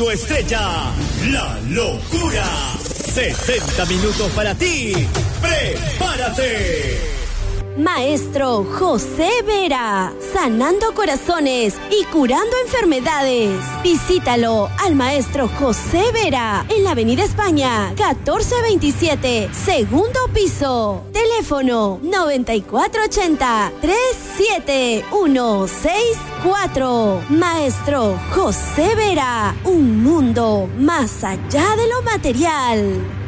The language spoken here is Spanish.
tu estrella, la locura. 60 minutos para ti. ¡Prepárate! Maestro José Vera, sanando corazones y curando enfermedades. Visítalo al Maestro José Vera en la Avenida España, 1427, segundo piso. Teléfono 9480-37164. Maestro José Vera, un mundo más allá de lo material.